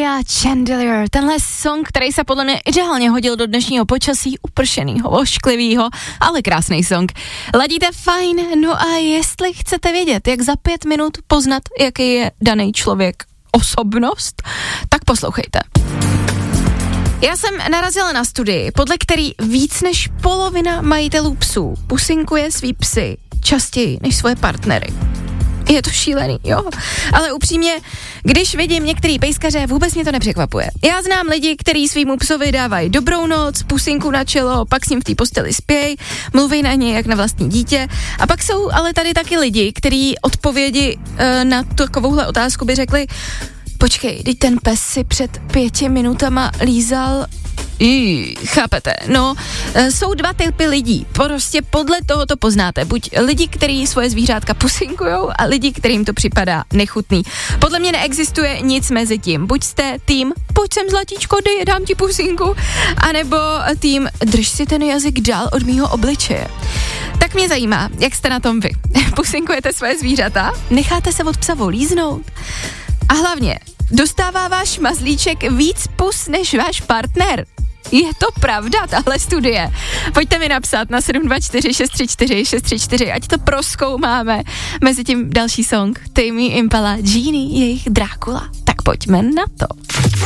Julia Chandelier, tenhle song, který se podle mě ideálně hodil do dnešního počasí, upršenýho, ošklivýho, ale krásný song. Ladíte fajn, no a jestli chcete vědět, jak za 5 minut poznat, jaký je daný člověk osobnost, tak poslouchejte. Já jsem narazila na studii, podle který víc než polovina majitelů psů pusinkuje svý psy častěji než svoje partnery. Je to šílený, jo. Ale upřímně, když vidím některý pejskaře, vůbec mě to nepřekvapuje. Já znám lidi, kteří svýmu psovi dávají dobrou noc, pusinku na čelo, pak s ním v té posteli spějí, mluví na něj jak na vlastní dítě. A pak jsou ale tady taky lidi, kteří odpovědi na takovouhle otázku by řekli: počkej, teď ten pes si před 5 minutama lízal. Chápete? No, jsou 2 typy lidí. Prostě podle toho to poznáte. Buď lidi, kteří svoje zvířátka pusinkujou, a lidi, kterým to připadá nechutný. Podle mě neexistuje nic mezi tím. Buď jste tým, pojď sem zlatíčko, dám ti pusinku, anebo tým, drž si ten jazyk dál od mýho obličeje. Tak mě zajímá, jak jste na tom vy. Pusinkujete svoje zvířata? Necháte se od psa volíznout? A hlavně, dostává váš mazlíček víc pus než váš partner? Je to pravda, tahle studie? Pojďte mi napsat na 724 634 634, ať to prozkoumáme. Mezitím další song, Tame Impala, Genie, jejich Drácula. Tak pojďme na to.